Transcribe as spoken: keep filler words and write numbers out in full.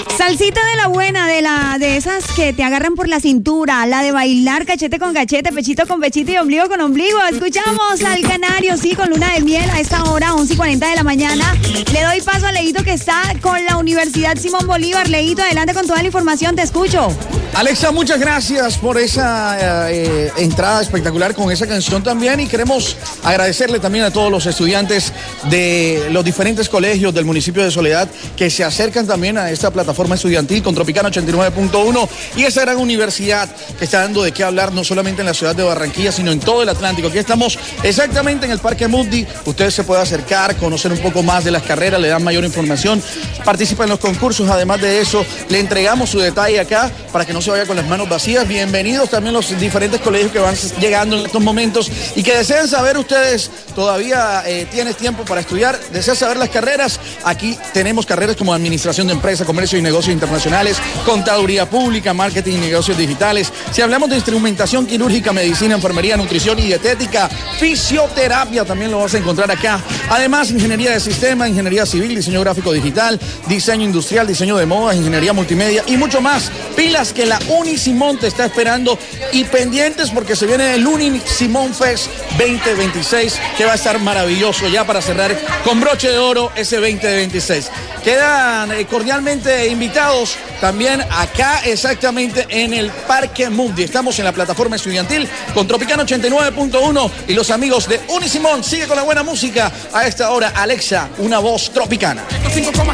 Salsita de la buena, de la de esas que te agarran por la cintura, la de bailar cachete con cachete, pechito con pechito y ombligo con ombligo. Escuchamos al Canario, sí, con luna de miel a esta hora, once y cuarenta de la mañana. Le doy paso a Leito, que está con la Universidad Simón Bolívar. Leito, adelante con toda la información, te escucho. Alexa, muchas gracias por esa eh, entrada espectacular con esa canción también, y queremos agradecerle también a todos los estudiantes de los diferentes colegios del municipio de Soledad que se acercan también a esta plataforma estudiantil con Tropicana ochenta y nueve punto uno y esa gran universidad que está dando de qué hablar no solamente en la ciudad de Barranquilla, sino en todo el Atlántico. Aquí estamos exactamente en el Parque Mundi. Usted se puede acercar, conocer un poco más de las carreras, le dan mayor información, participa en los concursos. Además de eso, le entregamos su detalle acá para que no se vaya con las manos vacías. Bienvenidos también los diferentes colegios que van llegando en estos momentos y que desean saber ustedes, todavía eh, tienes tiempo para estudiar, desean saber las carreras. Aquí tenemos carreras como Administración de Empresas, Comercio y Negocios Internacionales, Contaduría Pública, Marketing y Negocios Digitales. Si hablamos de instrumentación quirúrgica, medicina, enfermería, nutrición y dietética, fisioterapia, también lo vas a encontrar acá. Además, ingeniería de sistemas, ingeniería civil, diseño gráfico digital, diseño industrial, diseño de modas, ingeniería multimedia y mucho más. Pilas que la Unisimón te está esperando y pendientes porque se viene el Unisimón Fest veinte veintiséis, que va a estar maravilloso ya para cerrar con broche de oro ese veinte veintiséis. Quedan eh, cordialmente invitados también acá exactamente en el Parque Mundi. Estamos en la plataforma estudiantil con Tropicana ochenta y nueve punto uno y los amigos de Unisimón. Sigue con la buena música a esta hora. Alexa, una voz tropicana. cinco coma